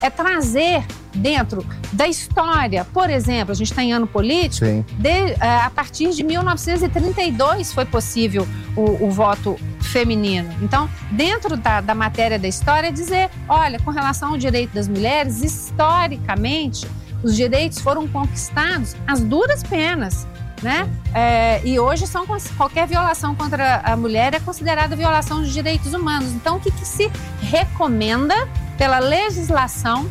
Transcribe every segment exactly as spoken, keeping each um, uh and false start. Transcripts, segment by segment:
é trazer dentro da história, por exemplo, a gente está em ano político, de, a partir de mil novecentos e trinta e dois foi possível o, o voto feminino. Então, dentro da, da matéria da história, dizer, olha, com relação ao direito das mulheres, historicamente, os direitos foram conquistados às duras penas, né? É, e hoje são, qualquer violação contra a mulher é considerada violação de direitos humanos. Então, o que, que se recomenda pela legislação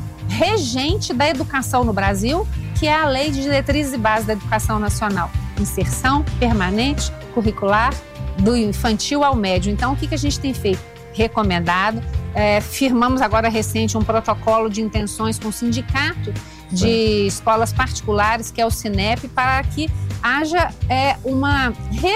regente da educação no Brasil, que é a Lei de Diretrizes e Bases da Educação Nacional? Inserção permanente curricular do infantil ao médio. Então, o que, que a gente tem feito? Recomendado. É, firmamos agora recente um protocolo de intenções com o sindicato de Sim. escolas particulares, que é o Sinep, para que haja é, uma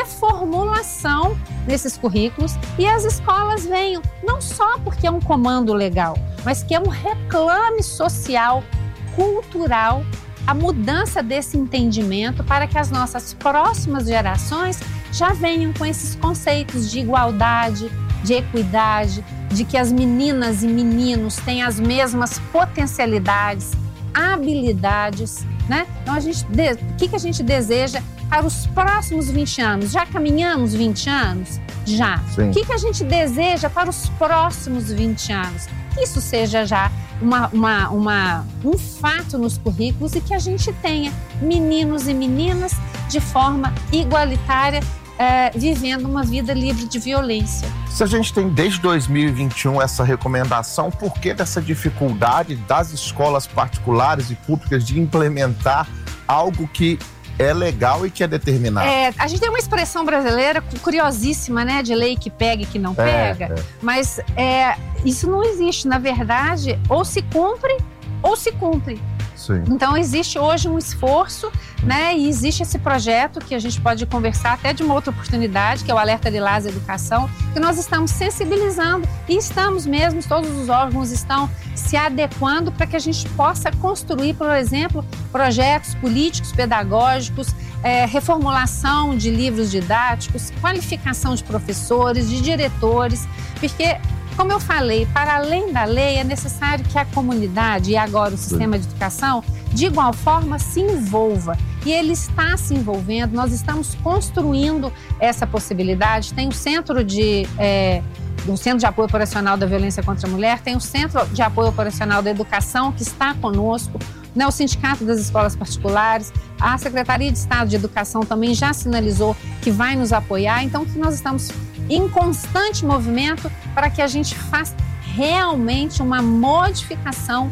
reformulação nesses currículos e as escolas venham, não só porque é um comando legal, mas que é um reclame social, cultural, a mudança desse entendimento para que as nossas próximas gerações já venham com esses conceitos de igualdade, de equidade, de que as meninas e meninos têm as mesmas potencialidades, habilidades, né? Então, a gente, o que, que a gente deseja para os próximos vinte anos? Já caminhamos vinte anos? Já. Sim. O que, que a gente deseja para os próximos vinte anos? Que isso seja já uma, uma, uma, um fato nos currículos e que a gente tenha meninos e meninas de forma igualitária, É, vivendo uma vida livre de violência. Se a gente tem desde dois mil e vinte e um essa recomendação, por que dessa dificuldade das escolas particulares e públicas de implementar algo que é legal e que é determinado? É, a gente tem uma expressão brasileira curiosíssima, né? De lei que pega e que não pega. É, é. Mas é, isso não existe. Na verdade, ou se cumpre ou se cumpre. Sim. Então, existe hoje um esforço, né, e existe esse projeto que a gente pode conversar até de uma outra oportunidade, que é o Alerta Lilás Educação, que nós estamos sensibilizando e estamos mesmo, todos os órgãos estão se adequando para que a gente possa construir, por exemplo, projetos políticos, pedagógicos, é, reformulação de livros didáticos, qualificação de professores, de diretores, porque, como eu falei, para além da lei, é necessário que a comunidade e agora o sistema de educação, de igual forma, se envolva. E ele está se envolvendo, nós estamos construindo essa possibilidade. Tem o Centro de, é, o Centro de Apoio Operacional da Violência contra a Mulher, tem o Centro de Apoio Operacional da Educação, que está conosco, né, o Sindicato das Escolas Particulares, a Secretaria de Estado de Educação também já sinalizou que vai nos apoiar. Então, que nós estamos em constante movimento para que a gente faça realmente uma modificação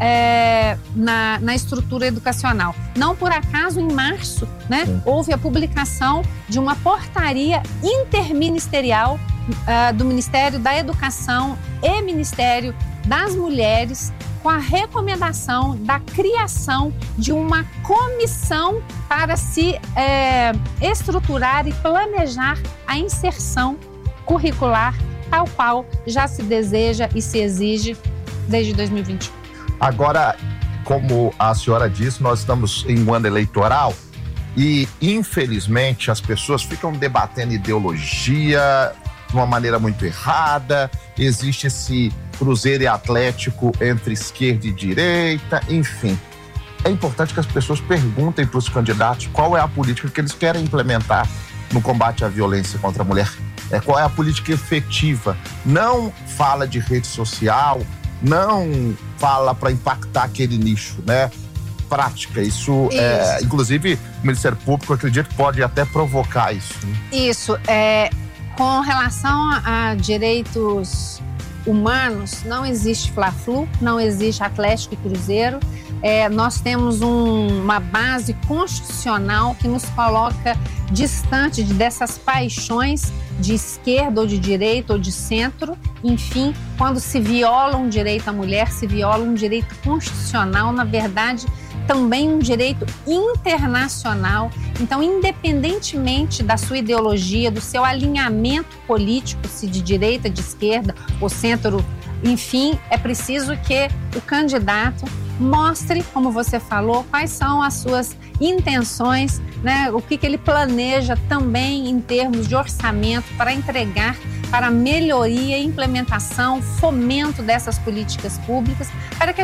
é, na, na estrutura educacional. Não por acaso, em março, né, houve a publicação de uma portaria interministerial uh, do Ministério da Educação e Ministério das Mulheres, com a recomendação da criação de uma comissão para se é, estruturar e planejar a inserção curricular, tal qual já se deseja e se exige desde dois mil e vinte e um. Agora, como a senhora disse, nós estamos em um ano eleitoral e, infelizmente, as pessoas ficam debatendo ideologia de uma maneira muito errada. Existe esse cruzeiro e atlético entre esquerda e direita, enfim. É importante que as pessoas perguntem para os candidatos qual é a política que eles querem implementar no combate à violência contra a mulher. É, qual é a política efetiva. Não fala de rede social, não fala para impactar aquele nicho, né? Prática, isso, isso. É, inclusive o Ministério Público, eu acredito que pode até provocar isso. Né? Isso, é, com relação a direitos humanos, não existe Fla-Flu, não existe Atlético e Cruzeiro. É, nós temos um, uma base constitucional que nos coloca distante de, dessas paixões de esquerda ou de direita ou de centro. Enfim, quando se viola um direito à mulher, se viola um direito constitucional, na verdade, também um direito internacional. Então, independentemente da sua ideologia, do seu alinhamento político, se de direita, de esquerda ou centro, enfim, é preciso que o candidato mostre, como você falou, quais são as suas intenções, né? O que, que ele planeja também em termos de orçamento para entregar para a melhoria, implementação, fomento dessas políticas públicas, para que a